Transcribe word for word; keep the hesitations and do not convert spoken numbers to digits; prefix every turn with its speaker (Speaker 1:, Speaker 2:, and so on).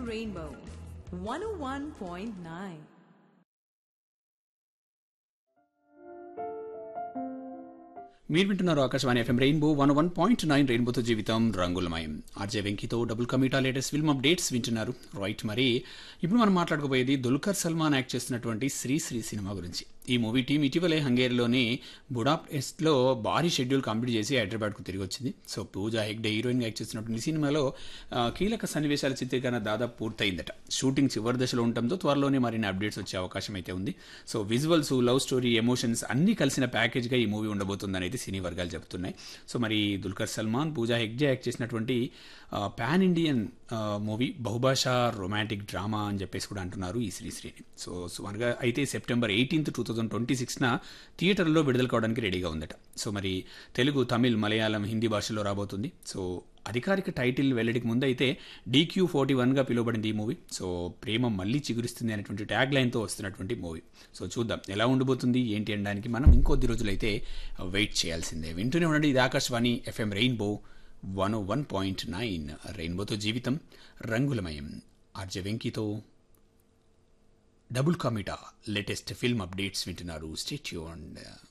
Speaker 1: Rainbow one oh one point nine.
Speaker 2: మీరు వింటున్నారు Akashvani FM rainbow one one point nine రెయిన్బోతో జీవితం రంగులమయం. RJ వెంకీతో double కమిటా latest film updates వింటున్నారు. రైట్, మరి ఇప్పుడు మనం మాట్లాడుకోబోయేది దుల్కర్ సల్మాన్ యాక్ట్ చేస్తున్నటువంటి శ్రీ శ్రీ సినిమా గురించి. ఈ మూవీ టీం ఇటీవలే హంగేరీలోని బుడాపెస్ట్లో భారీ షెడ్యూల్ కంప్లీట్ చేసి హైదరాబాద్కు తిరిగి వచ్చింది. సో పూజా హెగ్డే హీరోయిన్గా యాక్ట్ చేస్తున్నటువంటి ఈ సినిమాలో కీలక సన్నివేశాల చిత్రీకరణ దాదాపు పూర్తయిందట. షూటింగ్ చివరి దశలో ఉండటంతో త్వరలోనే మరిన్ని అప్డేట్స్ వచ్చే అవకాశం అయితే ఉంది. So visuals, love story, emotions అన్నీ కలిసిన ప్యాకేజ్గా ఈ మూవీ ఉండబోతుందని అయితే సినీ వర్గాలు చెబుతున్నాయి. సో మరి దుల్కర్ సల్మాన్, పూజా హెగ్డే యాక్ట్ చేసినటువంటి pan Indian movie బహుభాషా romantic drama అని చెప్పేసి కూడా అంటున్నారు ఈ శ్రీశ్రీని. సో సుమారుగా అయితే September eighteenth two thousand twenty సిక్స్న థియేటర్లో విడుదల కావడానికి రెడీగా ఉందట. సో మరి తెలుగు, తమిళ్, మలయాళం, హిందీ భాషల్లో రాబోతుంది. సో అధికారిక టైటిల్ వెల్లడికి ముందు అయితే డీక్యూ ఫార్టీ వన్గా పిలువబడింది ఈ మూవీ. సో ప్రేమ మళ్ళీ చిగురిస్తుంది అనేటువంటి ట్యాగ్ లైన్తో వస్తున్నటువంటి మూవీ. సో చూద్దాం ఎలా ఉండబోతుంది ఏంటి అనడానికి మనం ఇంకొద్ది రోజులైతే వెయిట్ చేయాల్సిందే. వింటూనే ఉండండి, ఇది ఆకాశవాణి ఎఫ్ఎం రెయిన్బో వన్ ఓ వన్ పాయింట్ నైన్ రెయిన్బోతో జీవితం రంగులమయం. RJ వెంకీతో double కమిటా latest film updates వింటున్నారు. Stay tuned.